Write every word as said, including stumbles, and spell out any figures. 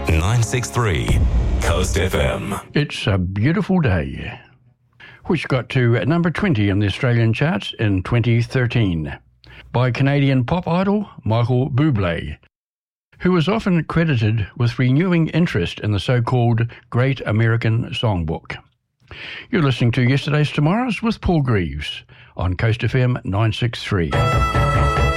nine six three Coast F M. It's a beautiful day, which got to number twenty on the Australian charts in twenty thirteen by Canadian pop idol Michael Bublé, who was often credited with renewing interest in the so-called Great American Songbook. You're listening to Yesterday's Tomorrows with Paul Greaves on Coast F M nine six three.